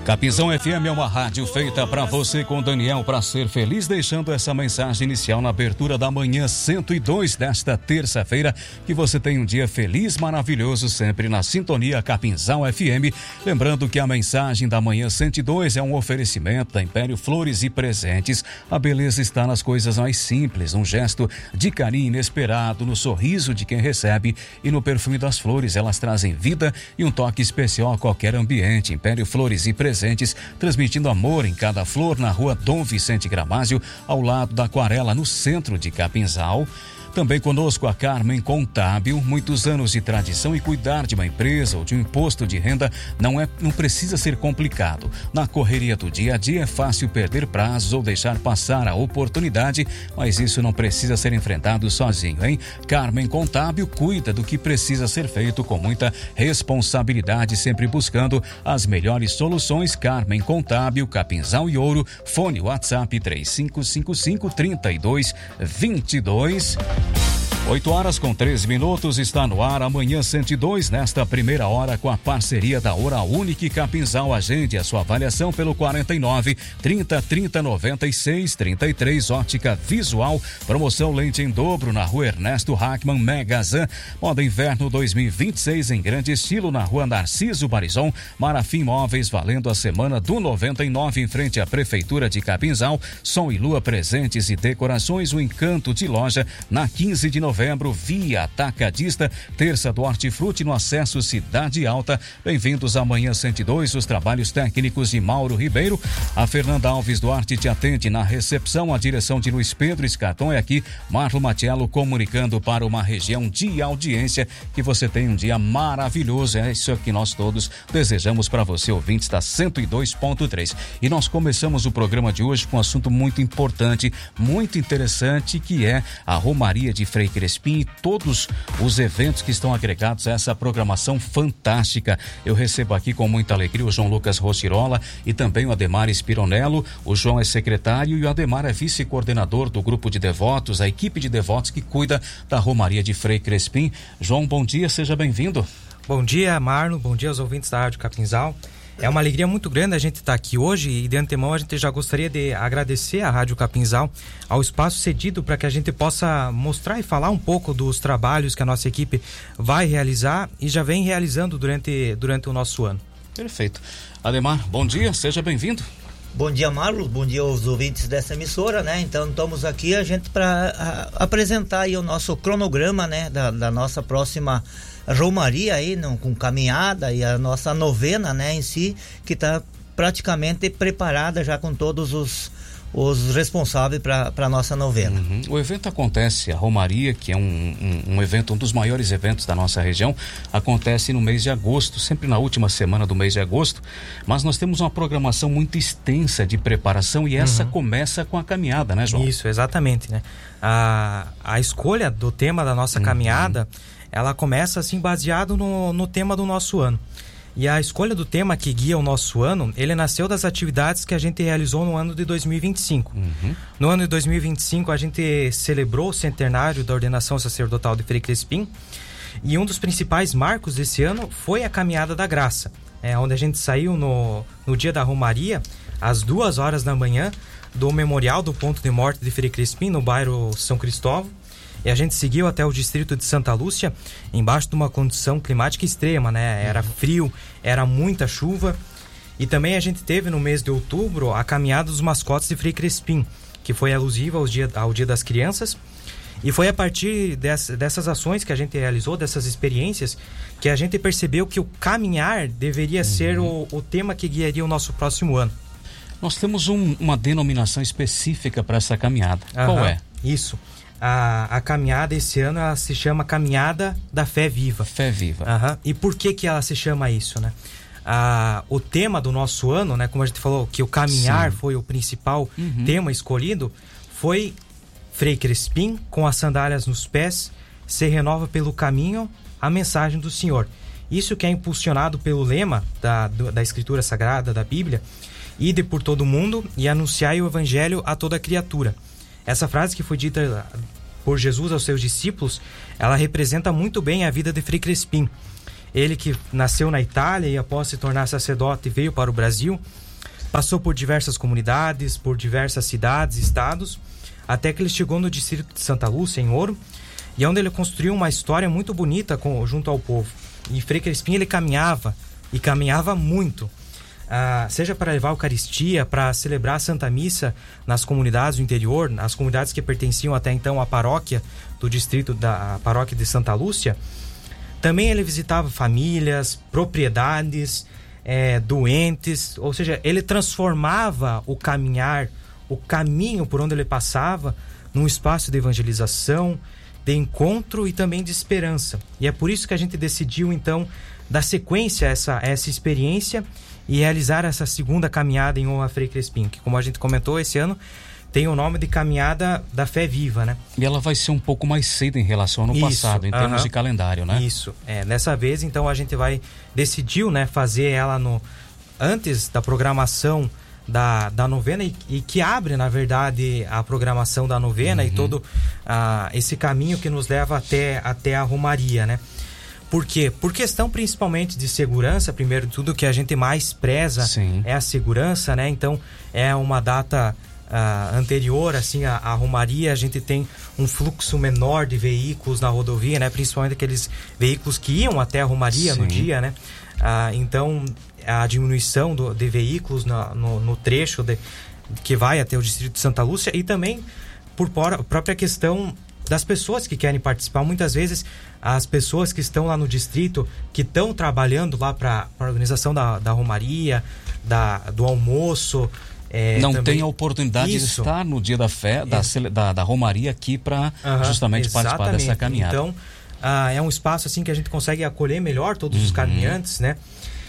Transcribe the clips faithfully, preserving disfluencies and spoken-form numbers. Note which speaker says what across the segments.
Speaker 1: Capinzão F M é uma rádio feita para você com Daniel para ser feliz, deixando essa mensagem inicial na abertura da manhã cento e dois desta terça-feira. Que você tenha um dia feliz, maravilhoso, sempre na sintonia Capinzão F M. Lembrando que a mensagem da manhã cento e dois é um oferecimento da Império Flores e Presentes. A beleza está nas coisas mais simples, um gesto de carinho inesperado, no sorriso de quem recebe e no perfume das flores. Elas trazem vida e um toque especial a qualquer ambiente. Império Flores e Presentes, transmitindo amor em cada flor, na rua Dom Vicente Gramásio, ao lado da Aquarela, no centro de Capinzal. Também conosco a Carmen Contábil, muitos anos de tradição, e cuidar de uma empresa ou de um imposto de renda não, é, não precisa ser complicado. Na correria do dia a dia é fácil perder prazos ou deixar passar a oportunidade, mas isso não precisa ser enfrentado sozinho, hein? Carmen Contábil cuida do que precisa ser feito com muita responsabilidade, sempre buscando as melhores soluções. Carmen Contábil, Capinzal e Ouro, fone WhatsApp três cinco cinco cinco, três dois dois dois. oito horas com treze minutos, está no ar amanhã cento e dois, nesta primeira hora, com a parceria da Hora Única Capinzal. Agende a sua avaliação pelo quarenta e nove, trinta, trinta, noventa e seis, trinta e três. Ótica Visual, promoção lente em dobro na rua Ernesto Hackman Megazan. Moda Inverno dois mil e vinte e seis em grande estilo na rua Narciso Barizon. Marafim Móveis, valendo a semana do noventa e nove, em frente à Prefeitura de Capinzal. Som e Lua Presentes e Decorações, o encanto de loja na quinze de novembro. Novembro, via Atacadista, terça do Hortifruti no acesso Cidade Alta. Bem-vindos à manhã cento e dois, os trabalhos técnicos de Mauro Ribeiro. A Fernanda Alves Duarte te atende na recepção, a direção de Luiz Pedro Escartão é aqui. Marlo Matiello comunicando para uma região de audiência. Que você tenha um dia maravilhoso, é isso que nós todos desejamos para você, ouvintes da cento e dois ponto três. E nós começamos o programa de hoje com um assunto muito importante, muito interessante, que é a Romaria de Frei Crespim e todos os eventos que estão agregados a essa programação fantástica. Eu recebo aqui com muita alegria o João Lucas Rostirola e também o Ademar Spironello. O João é secretário e o Ademar é vice-coordenador do grupo de devotos, a equipe de devotos que cuida da Romaria de Frei Crespim. João, bom dia, seja bem-vindo.
Speaker 2: Bom dia, Marlon, bom dia aos ouvintes da Rádio Capinzal. É uma alegria muito grande a gente estar aqui hoje, e de antemão a gente já gostaria de agradecer à Rádio Capinzal ao espaço cedido para que a gente possa mostrar e falar um pouco dos trabalhos que a nossa equipe vai realizar e já vem realizando durante, durante o nosso ano.
Speaker 1: Perfeito. Ademar, bom dia, seja bem-vindo.
Speaker 3: Bom dia, Marlos, bom dia aos ouvintes dessa emissora, né? Então estamos aqui a gente para apresentar aí o nosso cronograma, né, da, da nossa próxima romaria aí, não, com caminhada, e a nossa novena, né, em si, que está praticamente preparada já com todos os os responsáveis para a nossa novena.
Speaker 1: Uhum. O evento acontece, a Romaria, que é um, um, um evento, um dos maiores eventos da nossa região, acontece no mês de agosto, sempre na última semana do mês de agosto, mas nós temos uma programação muito extensa de preparação, e essa uhum. começa com a caminhada, né, João?
Speaker 2: Isso, exatamente, né? A, a escolha do tema da nossa uhum. caminhada, ela começa assim baseado no, no tema do nosso ano. E a escolha do tema que guia o nosso ano, ele nasceu das atividades que a gente realizou no ano de dois mil e vinte e cinco. Uhum. No ano de dois mil e vinte e cinco, a gente celebrou o centenário da ordenação sacerdotal de Frei Crespim, e um dos principais marcos desse ano foi a Caminhada da Graça, é, onde a gente saiu no, no dia da Romaria, às duas horas da manhã, do memorial do ponto de morte de Frei Crespim, no bairro São Cristóvão. E a gente seguiu até o distrito de Santa Lúcia, embaixo de uma condição climática extrema, né? Era frio, era muita chuva. E também a gente teve no mês de outubro a caminhada dos mascotes de Frei Crespim, que foi alusiva ao dia, ao dia das crianças. E foi a partir dessas, dessas ações que a gente realizou, dessas experiências, que a gente percebeu que o caminhar deveria uhum. ser o, o tema que guiaria o nosso próximo ano.
Speaker 1: Nós temos um, uma denominação específica para essa caminhada. Uhum. Qual é?
Speaker 2: Isso. A, a caminhada esse ano ela se chama Caminhada da Fé Viva.
Speaker 1: Fé Viva.
Speaker 2: Uhum. E por que que ela se chama isso, né? Ah, o tema do nosso ano, né? Como a gente falou, que o caminhar Sim. foi o principal uhum. tema escolhido, foi Frei Crespim, com as sandálias nos pés, se renova pelo caminho a mensagem do Senhor. Isso que é impulsionado pelo lema da, do, da Escritura Sagrada, da Bíblia: ide por todo o mundo e anunciai o Evangelho a toda criatura. Essa frase que foi dita por Jesus aos seus discípulos, ela representa muito bem a vida de Frei Crespim. Ele que nasceu na Itália e após se tornar sacerdote veio para o Brasil, passou por diversas comunidades, por diversas cidades, estados, até que ele chegou no distrito de Santa Lúcia, em Ouro, e é onde ele construiu uma história muito bonita com, junto ao povo. E Frei Crespim, ele caminhava, e caminhava muito, ah, seja para levar a Eucaristia, para celebrar a Santa Missa nas comunidades do interior, nas comunidades que pertenciam até então à paróquia do distrito da paróquia de Santa Lúcia. Também ele visitava famílias, propriedades, é, doentes, ou seja, ele transformava o caminhar, o caminho por onde ele passava, num espaço de evangelização, de encontro e também de esperança. E é por isso que a gente decidiu, então, dar sequência a essa, a essa experiência e realizar essa segunda caminhada em honra a Frei Crespim, que, como a gente comentou, esse ano tem o nome de Caminhada da Fé Viva, né?
Speaker 1: E ela vai ser um pouco mais cedo em relação ao ano
Speaker 2: Isso,
Speaker 1: passado, em termos
Speaker 2: uh-huh.
Speaker 1: de calendário, né?
Speaker 2: Isso. É, dessa vez, então, a gente vai... Decidiu, né, fazer ela no... Antes da programação da, da novena e, e que abre, na verdade, a programação da novena uhum. e todo uh, esse caminho que nos leva até, até a Romaria, né? Por quê? Por questão principalmente de segurança, primeiro de tudo, que a gente mais preza Sim. é a segurança, né? Então, é uma data uh, anterior, assim, à, à Romaria, a gente tem um fluxo menor de veículos na rodovia, né? Principalmente aqueles veículos que iam até a Romaria Sim. no dia, né? Uh, então, a diminuição do, de veículos na, no, no trecho de, que vai até o distrito de Santa Lúcia e também por por, própria questão das pessoas que querem participar. Muitas vezes as pessoas que estão lá no distrito, que estão trabalhando lá para a organização da, da Romaria, da, do almoço... É,
Speaker 1: não
Speaker 2: também...
Speaker 1: tem a oportunidade Isso. de estar no dia da fé, da, é. da, da Romaria aqui para uh-huh, justamente exatamente. participar dessa caminhada.
Speaker 2: Então, uh, é um espaço assim que a gente consegue acolher melhor todos uhum. os caminhantes, né?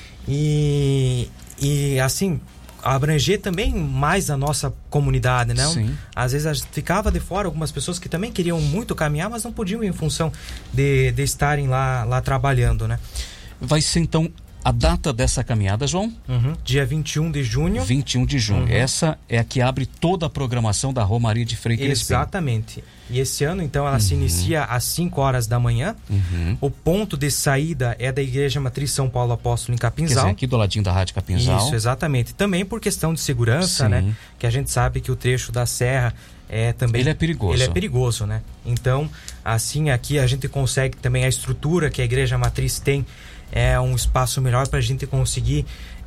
Speaker 2: E, e assim, abranger também mais a nossa comunidade, né?
Speaker 1: Sim.
Speaker 2: Às vezes a gente ficava de fora algumas pessoas que também queriam muito caminhar, mas não podiam em função de, de estarem lá, lá trabalhando, né?
Speaker 1: Vai ser então a data dessa caminhada, João?
Speaker 2: Uhum. Dia vinte e um de junho.
Speaker 1: vinte e um de junho. Uhum. Essa é a que abre toda a programação da Romaria de Frei Crespim.
Speaker 2: Exatamente. E esse ano, então, ela uhum. se inicia às cinco horas da manhã.
Speaker 1: Uhum.
Speaker 2: O ponto de saída é da Igreja Matriz São Paulo Apóstolo em Capinzal.
Speaker 1: Quer dizer, aqui do ladinho da Rádio Capinzal.
Speaker 2: Isso, exatamente. Também por questão de segurança, Sim. né? Que a gente sabe que o trecho da serra é também...
Speaker 1: Ele é perigoso.
Speaker 2: Ele é perigoso, né? Então, assim, aqui a gente consegue também a estrutura que a Igreja Matriz tem, é um espaço melhor para a gente conseguir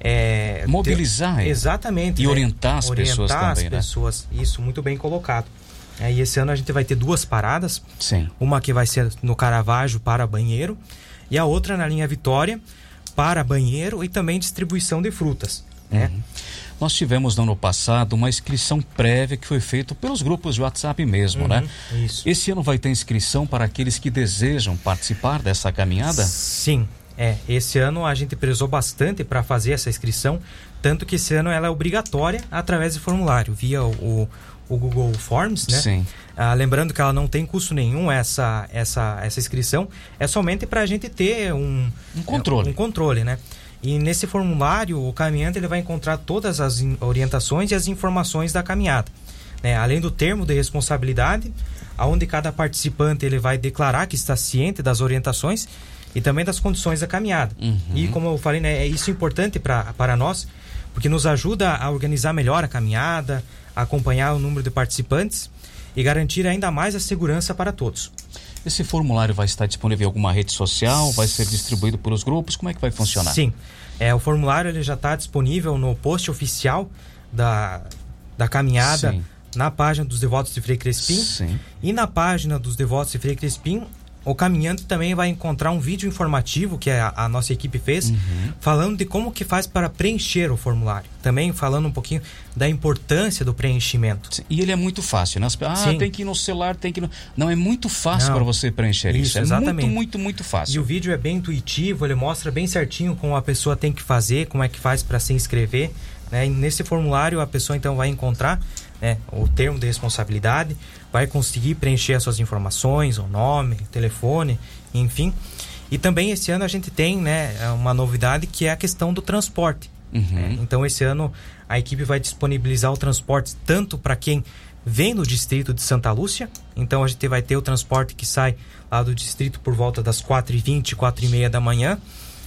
Speaker 2: é,
Speaker 1: mobilizar
Speaker 2: ter, exatamente
Speaker 1: e
Speaker 2: né?
Speaker 1: orientar as
Speaker 2: orientar
Speaker 1: pessoas
Speaker 2: as
Speaker 1: também,
Speaker 2: pessoas. Né? Isso, muito bem colocado. É, e esse ano a gente vai ter duas paradas.
Speaker 1: Sim.
Speaker 2: Uma que vai ser no Caravaggio para banheiro e a outra na linha Vitória para banheiro e também distribuição de frutas.
Speaker 1: Uhum.
Speaker 2: Né?
Speaker 1: Nós tivemos no ano passado uma inscrição prévia que foi feita pelos grupos de WhatsApp mesmo,
Speaker 2: uhum,
Speaker 1: né?
Speaker 2: Isso.
Speaker 1: Esse ano vai ter inscrição para aqueles que desejam participar dessa caminhada?
Speaker 2: Sim. É, esse ano a gente prezou bastante para fazer essa inscrição, tanto que esse ano ela é obrigatória através de formulário, via o, o Google Forms, né?
Speaker 1: Sim.
Speaker 2: Ah, lembrando que ela não tem custo nenhum, essa, essa, essa inscrição, é somente para a gente ter um,
Speaker 1: um controle.
Speaker 2: É, um controle, né? E nesse formulário, o caminhante ele vai encontrar todas as orientações e as informações da caminhada, né? Além do termo de responsabilidade, onde cada participante ele vai declarar que está ciente das orientações e também das condições da caminhada.
Speaker 1: Uhum.
Speaker 2: E como eu falei, né, é isso importante pra, para nós, porque nos ajuda a organizar melhor a caminhada, a acompanhar o número de participantes e garantir ainda mais a segurança para todos.
Speaker 1: Esse formulário vai estar disponível em alguma rede social? Vai ser distribuído pelos grupos? Como é que vai funcionar?
Speaker 2: Sim, é, o formulário ele já está disponível no post oficial da, da caminhada, Sim. na página dos Devotos de Frei Crespim.
Speaker 1: Sim.
Speaker 2: E na página dos Devotos de Frei Crespim, o caminhante também vai encontrar um vídeo informativo que a, a nossa equipe fez, uhum. falando de como que faz para preencher o formulário. Também falando um pouquinho da importância do preenchimento.
Speaker 1: Sim, e ele é muito fácil, né? Ah,
Speaker 2: Sim.
Speaker 1: tem que ir no celular, tem que ir no... Não, é muito fácil para você preencher isso. isso. É
Speaker 2: exatamente.
Speaker 1: muito, muito, muito fácil.
Speaker 2: E o vídeo é bem intuitivo, ele mostra bem certinho como a pessoa tem que fazer, como é que faz para se inscrever. Né? E nesse formulário a pessoa então vai encontrar, né, o termo de responsabilidade, vai conseguir preencher as suas informações, o nome, o telefone, enfim. E também esse ano a gente tem, né, uma novidade que é a questão do transporte.
Speaker 1: Uhum.
Speaker 2: Né? Então esse ano a equipe vai disponibilizar o transporte tanto para quem vem do distrito de Santa Lúcia, então a gente vai ter o transporte que sai lá do distrito por volta das quatro e vinte, quatro e meia da manhã,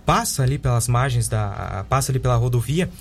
Speaker 2: passa ali pelas margens da... passa ali pela rodovia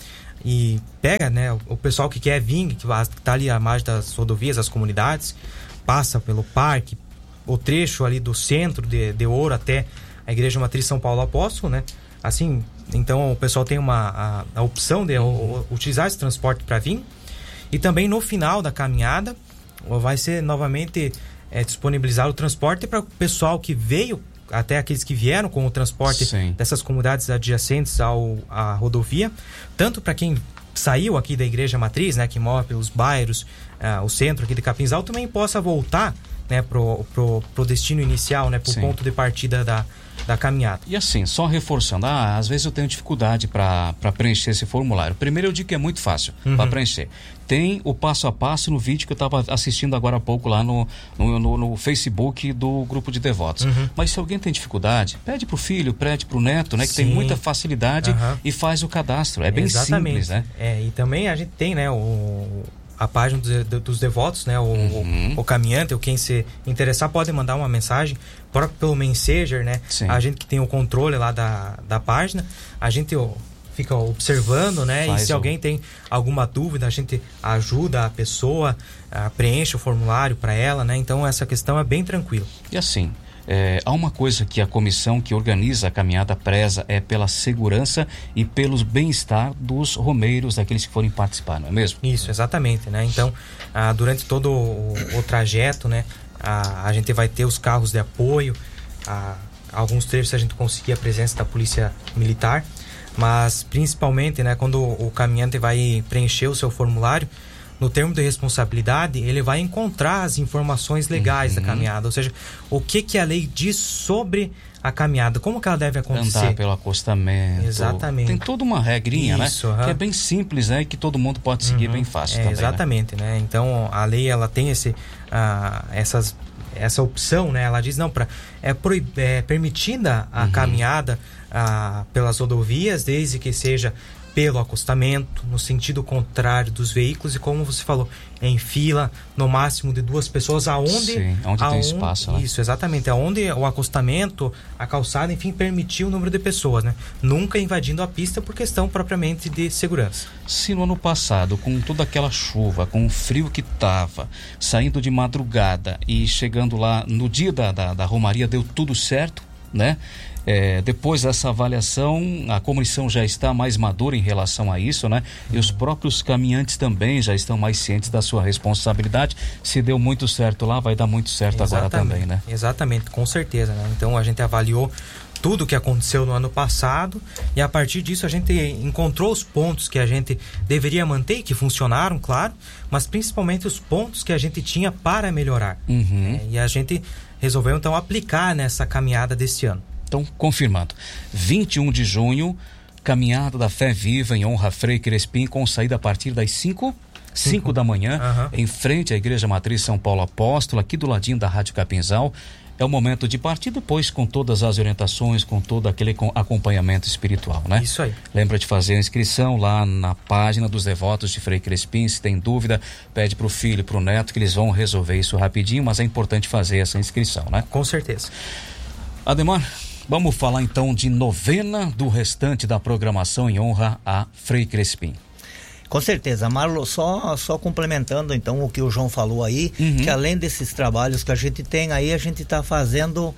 Speaker 2: e pega, né, o, o pessoal que quer vir, que está ali à margem das rodovias, das comunidades, passa pelo parque, o trecho ali do centro de, de Ouro até a Igreja Matriz São Paulo Apóstolo, né? Assim, então o pessoal tem uma, a, a opção de o, utilizar esse transporte para vir. E também no final da caminhada vai ser novamente é, disponibilizar o transporte para o pessoal que veio, até aqueles que vieram com o transporte Sim. dessas comunidades adjacentes ao, à rodovia, tanto para quem saiu aqui da Igreja Matriz, né, que mora pelos bairros, uh, o centro aqui de Capinzal, também possa voltar, né, pro, pro, pro destino inicial, né, pro Sim. ponto de partida da, da caminhada.
Speaker 1: E assim, só reforçando, ah, às vezes eu tenho dificuldade para preencher esse formulário. Primeiro eu digo que é muito fácil uhum. para preencher. Tem o passo a passo no vídeo que eu estava assistindo agora há pouco lá no, no, no, no Facebook do grupo de devotos. Uhum. Mas se alguém tem dificuldade, pede pro filho, pede pro neto, né? Que Sim. tem muita facilidade uhum. e faz o cadastro. É bem
Speaker 2: Exatamente.
Speaker 1: simples, né?
Speaker 2: É, e também a gente tem, né, o... a página dos, dos devotos, né? O, uhum. o, o caminhante, ou quem se interessar pode mandar uma mensagem próprio pelo Messenger, né? Sim. A gente que tem o controle lá da, da página, a gente ó, fica observando, né? Faz e se o... alguém tem alguma dúvida, a gente ajuda a pessoa, a, preenche o formulário para ela, né? Então essa questão é bem tranquila.
Speaker 1: E assim, É, há uma coisa que a comissão que organiza a caminhada preza, é pela segurança e pelo bem-estar dos romeiros, daqueles que forem participar, não é mesmo?
Speaker 2: Isso, exatamente, né? Então, ah, durante todo o, o trajeto, né, a, a gente vai ter os carros de apoio, a, alguns trechos a gente conseguir a presença da polícia militar, mas principalmente, né, quando o, o caminhante vai preencher o seu formulário, no termo de responsabilidade, ele vai encontrar as informações legais uhum. da caminhada, ou seja, o que que a lei diz sobre a caminhada, como que ela deve acontecer.
Speaker 1: Andar pelo acostamento.
Speaker 2: Exatamente.
Speaker 1: Tem toda uma regrinha,
Speaker 2: Isso,
Speaker 1: né?
Speaker 2: Uhum.
Speaker 1: Que é bem simples, né? E que todo mundo pode seguir uhum. bem fácil
Speaker 2: é,
Speaker 1: também.
Speaker 2: Exatamente, né? né? Então, a lei, ela tem esse, uh, essas, essa opção, né? Ela diz, não, pra, é, proib, é permitida a uhum. caminhada uh, pelas rodovias, desde que seja pelo acostamento, no sentido contrário dos veículos e, como você falou, em fila, no máximo de duas pessoas, aonde...
Speaker 1: Sim, onde aonde, tem espaço. Né?
Speaker 2: Isso, exatamente, aonde o acostamento, a calçada, enfim, permitiu o número de pessoas, né? Nunca invadindo a pista por questão propriamente de segurança.
Speaker 1: Se no ano passado, com toda aquela chuva, com o frio que tava, saindo de madrugada e chegando lá no dia da, da, da Romaria, deu tudo certo, né? É, depois dessa avaliação, a comissão já está mais madura em relação a isso, né? E os próprios caminhantes também já estão mais cientes da sua responsabilidade. Se deu muito certo lá, vai dar muito certo Exatamente. Agora também, né?
Speaker 2: Exatamente, com certeza, né? Então a gente avaliou tudo o que aconteceu no ano passado e a partir disso a gente encontrou os pontos que a gente deveria manter, que funcionaram, claro, mas principalmente os pontos que a gente tinha para melhorar.
Speaker 1: Uhum.
Speaker 2: É, e a gente resolveu então aplicar nessa caminhada deste ano.
Speaker 1: Então, confirmando, vinte e um de junho, Caminhada da Fé Viva em honra a Frei Crespim, com saída a partir das cinco da manhã, uhum. em frente à Igreja Matriz São Paulo Apóstolo, aqui do ladinho da Rádio Capinzal. É o momento de partir, depois com todas as orientações, com todo aquele acompanhamento espiritual, né?
Speaker 2: Isso aí.
Speaker 1: Lembra de fazer a inscrição lá na página dos devotos de Frei Crespim. Se tem dúvida, pede pro filho, pro neto, que eles vão resolver isso rapidinho, mas é importante fazer essa inscrição, né?
Speaker 2: Com certeza.
Speaker 1: Ademar, vamos falar então de novena do restante da programação em honra a Frei Crespim.
Speaker 3: Com certeza, Marlo, só, só complementando então o que o João falou aí, uhum. que além desses trabalhos que a gente tem aí, a gente está fazendo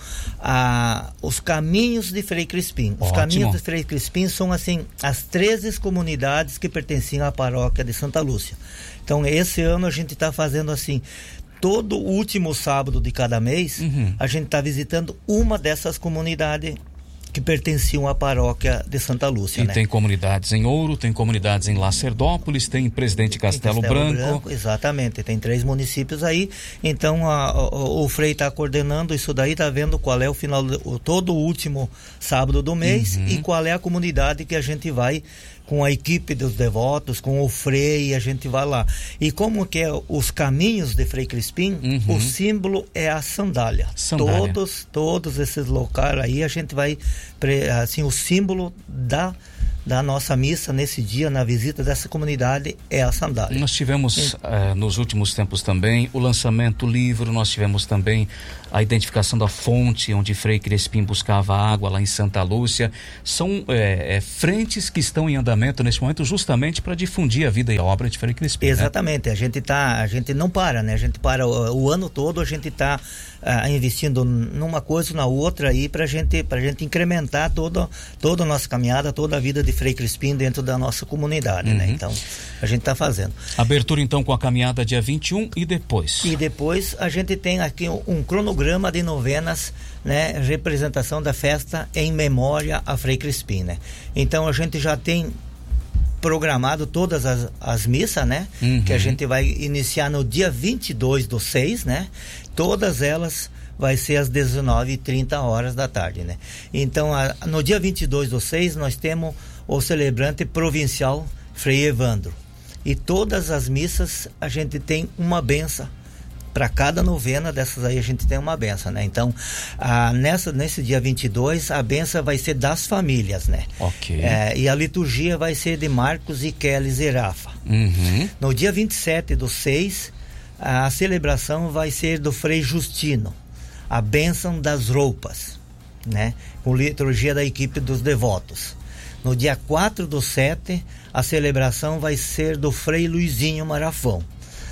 Speaker 3: ah, os caminhos de Frei Crespim. Os Ótimo. Caminhos de Frei Crespim são assim, as treze comunidades que pertenciam à paróquia de Santa Lúcia. Então esse ano a gente está fazendo assim, todo último sábado de cada mês, uhum. a gente está visitando uma dessas comunidades que pertenciam à paróquia de Santa Lúcia.
Speaker 1: E
Speaker 3: né?
Speaker 1: tem comunidades em Ouro, tem comunidades em Lacerdópolis, tem Presidente Castelo, Castelo Branco. Branco.
Speaker 3: Exatamente, tem três municípios aí. Então a, a, o Frei está coordenando isso daí, está vendo qual é o final, o, todo o último sábado do mês uhum. e qual é a comunidade que a gente vai com a equipe dos devotos, com o Frei, a gente vai lá. E como que é os caminhos de Frei Crespim, uhum. o símbolo é a sandália.
Speaker 1: sandália.
Speaker 3: Todos, todos esses locais aí a gente vai, assim, o símbolo da da nossa missa nesse dia, na visita dessa comunidade, é a sandália.
Speaker 1: Nós tivemos eh, nos últimos tempos também o lançamento do livro, nós tivemos também a identificação da fonte onde Frei Crispim buscava água lá em Santa Lúcia. São eh, eh, frentes que estão em andamento neste momento justamente para difundir a vida e a obra de Frei Crispim.
Speaker 3: Exatamente,
Speaker 1: né?
Speaker 3: a gente tá, a gente não para, né? A gente para o, o ano todo, a gente está ah, investindo numa coisa, na outra aí, pra gente, pra gente incrementar toda, toda a nossa caminhada, toda a vida de Frei Crispim dentro da nossa comunidade, uhum. né? Então, a gente está fazendo.
Speaker 1: Abertura então com a caminhada dia vinte e um e depois?
Speaker 3: E depois a gente tem aqui um, um cronograma de novenas, né? Representação da festa em memória a Frei Crispim, né? Então a gente já tem programado todas as, as missas, né? Uhum. Que a gente vai iniciar no dia vinte e dois do seis, né? Todas elas vai ser às dezenove e trinta horas da tarde, né? Então, a, no dia vinte e dois do seis, nós temos o celebrante provincial Frei Evandro. E todas as missas a gente tem uma benção. Para cada novena dessas aí a gente tem uma benção, né? Então, ah, nessa, nesse dia vinte e dois, a benção vai ser das famílias, né?
Speaker 1: Ok.
Speaker 3: É, e a liturgia vai ser de Marcos e Kelly Zerafa.
Speaker 1: Uhum.
Speaker 3: No dia vinte e sete do seis, a celebração vai ser do Frei Justino, a bênção das roupas, né? Com liturgia da equipe dos devotos. No dia quatro do sete, a celebração vai ser do Frei Luizinho Marafão.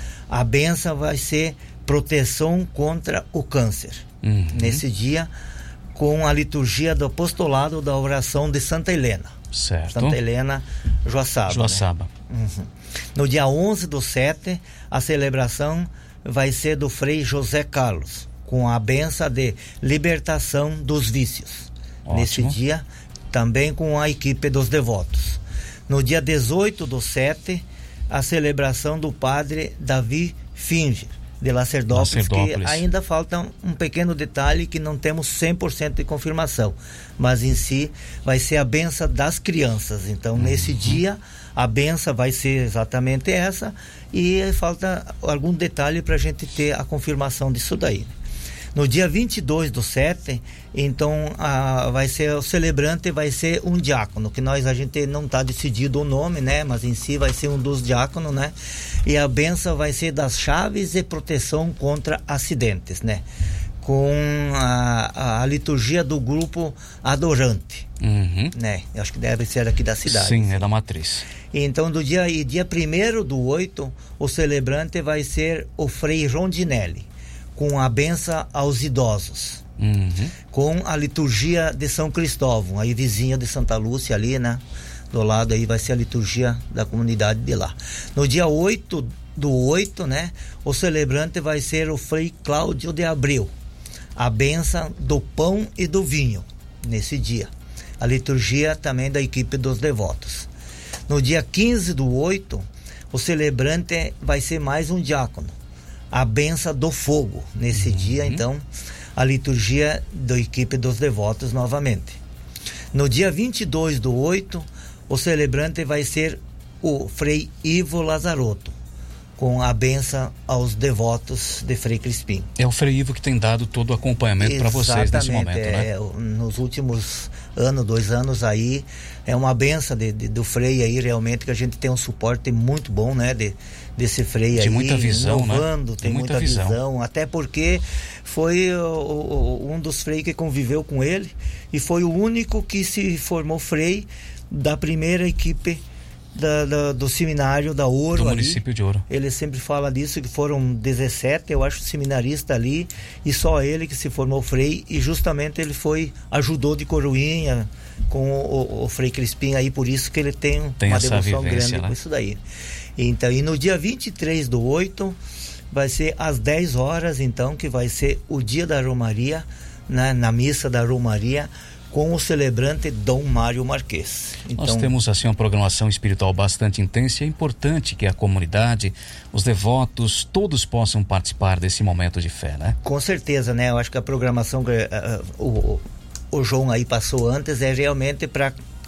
Speaker 3: A bênção vai ser proteção contra o câncer. Uhum. Nesse dia, com a liturgia do apostolado da oração de Santa Helena.
Speaker 1: Certo.
Speaker 3: Santa Helena Joaçaba.
Speaker 1: Joaçaba.
Speaker 3: Né? Uhum. No dia onze do sete, a celebração vai ser do Frei José Carlos, com a benção de libertação dos vícios. Ótimo. Nesse dia, também com a equipe dos devotos. No dia dezoito do sete, a celebração do padre Davi Finger, de Lacerdópolis,
Speaker 1: Lacerdópolis,
Speaker 3: que ainda falta um pequeno detalhe que não temos cem por cento de confirmação, mas em si vai ser a benção das crianças. Então, uhum. nesse dia, a benção vai ser exatamente essa, e falta algum detalhe para a gente ter a confirmação disso daí. No dia vinte e dois do sete, então a, vai ser o celebrante, vai ser um diácono, que nós a gente não está decidido o nome, né? Mas em si vai ser um dos diáconos, né? E a benção vai ser das chaves e proteção contra acidentes, né? Com a, a liturgia do grupo Adorante, uhum. né? Eu acho que deve ser aqui da cidade.
Speaker 1: Sim, é da matriz.
Speaker 3: Então, do dia, e dia primeiro do oito, o celebrante vai ser o Frei Rondinelli, com a benção aos idosos, uhum. com a liturgia de São Cristóvão, aí vizinha de Santa Lúcia ali, né? Do lado aí vai ser a liturgia da comunidade de lá. No dia oito do oito, né? O celebrante vai ser o Frei Cláudio de Abreu, a benção do pão e do vinho, nesse dia. A liturgia também da equipe dos devotos. No dia quinze do oito, o celebrante vai ser mais um diácono, a benção do fogo, nesse uhum. dia, então, a liturgia da equipe dos devotos novamente. No dia vinte e dois do oito, o celebrante vai ser o Frei Ivo Lazarotto, com a benção aos devotos de Frei Crispim.
Speaker 1: É o Frei Ivo que tem dado todo o acompanhamento para vocês nesse momento,
Speaker 3: é,
Speaker 1: né?
Speaker 3: Nos últimos anos, dois anos aí, é uma benção de, de, do Frei aí, realmente, que a gente tem um suporte muito bom, né? De, desse Frei
Speaker 1: de
Speaker 3: aí,
Speaker 1: muita visão,
Speaker 3: inovando,
Speaker 1: né?
Speaker 3: tem muita, muita visão. visão, até porque foi o, o, um dos Frei que conviveu com ele e foi o único que se formou Frei da primeira equipe da, da, do seminário da Ouro,
Speaker 1: do
Speaker 3: ali.
Speaker 1: município de Ouro.
Speaker 3: Ele sempre fala disso, que foram dezessete, eu acho, seminaristas ali, e só ele que se formou Frei, e justamente ele foi, ajudou de coroinha com o, o, o Frei Crispim aí, por isso que ele tem, tem uma devoção vivência, grande, né? Com isso daí. Então, e no dia vinte e três do oito, vai ser às dez horas, então, que vai ser o dia da Romaria, né, na missa da Romaria, com o celebrante Dom Mário Marques.
Speaker 1: Então, nós temos assim uma programação espiritual bastante intensa, e é importante que a comunidade, os devotos, todos possam participar desse momento de fé, né?
Speaker 3: Com certeza, né? Eu acho que a programação que uh, o, o João aí passou antes é realmente para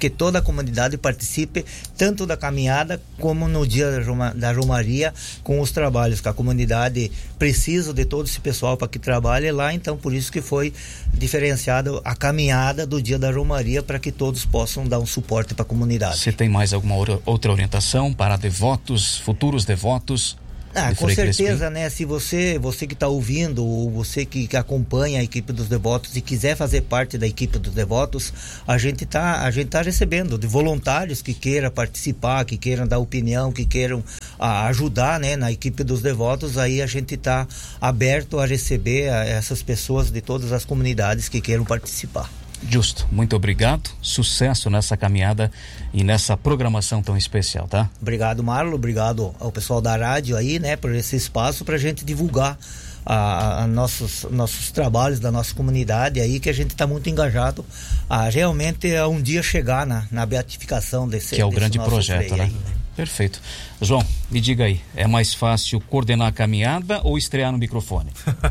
Speaker 3: que toda a comunidade participe tanto da caminhada como no dia da, Roma, da Romaria, com os trabalhos, que a comunidade precisa de todo esse pessoal para que trabalhe lá, então por isso que foi diferenciado a caminhada do dia da Romaria, para que todos possam dar um suporte para a comunidade.
Speaker 1: Você tem mais alguma outra orientação para devotos, futuros devotos?
Speaker 3: Ah, com certeza, né? Se você, você que está ouvindo, ou você que, que acompanha a equipe dos devotos e quiser fazer parte da equipe dos devotos, a gente tá, a gente tá recebendo de voluntários que queiram participar, que queiram dar opinião, que queiram a, ajudar, né, na equipe dos devotos. Aí a gente está aberto a receber a, essas pessoas de todas as comunidades que queiram participar.
Speaker 1: Justo, muito obrigado, sucesso nessa caminhada e nessa programação tão especial, tá?
Speaker 3: Obrigado, Marlo, obrigado ao pessoal da rádio aí, né, por esse espaço pra gente divulgar a, a nossos, nossos trabalhos da nossa comunidade aí, que a gente está muito engajado a realmente a um dia chegar na, na beatificação desse,
Speaker 1: que é o
Speaker 3: desse
Speaker 1: grande projeto, né?
Speaker 3: aí, né?
Speaker 1: Perfeito. João, me diga aí, é mais fácil coordenar a caminhada ou estrear no microfone?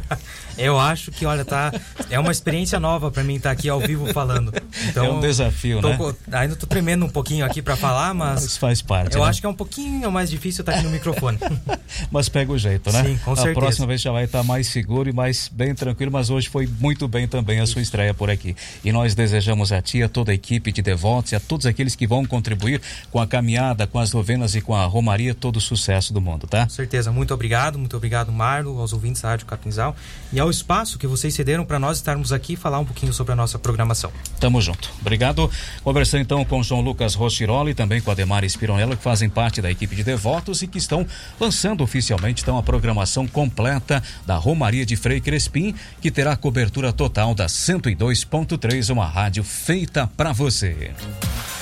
Speaker 2: Eu acho que, olha, tá, é uma experiência nova para mim estar aqui ao vivo falando. Então,
Speaker 1: é um desafio,
Speaker 2: tô,
Speaker 1: né?
Speaker 2: Ainda tô tremendo um pouquinho aqui para falar, mas
Speaker 1: isso faz parte.
Speaker 2: Eu
Speaker 1: né?
Speaker 2: acho que é um pouquinho mais difícil estar aqui no microfone.
Speaker 1: Mas pega o jeito, né?
Speaker 2: Sim, com certeza.
Speaker 1: A próxima vez já vai estar mais seguro e mais bem tranquilo, mas hoje foi muito bem também a sua estreia por aqui. E nós desejamos a ti, a toda a equipe de devotos e a todos aqueles que vão contribuir com a caminhada, com as novenas e com a romaria, todo o sucesso do mundo, tá?
Speaker 2: Com certeza, muito obrigado, muito obrigado, Marlo, aos ouvintes da Rádio Capinzal e ao espaço que vocês cederam para nós estarmos aqui e falar um pouquinho sobre a nossa programação.
Speaker 1: Tamo junto. Obrigado. Conversando então com João Lucas Rochiroli e também com a Demar Spironello, que fazem parte da equipe de devotos e que estão lançando oficialmente então a programação completa da Romaria de Frei Crespim, que terá cobertura total da cento e dois ponto três, uma rádio feita para você.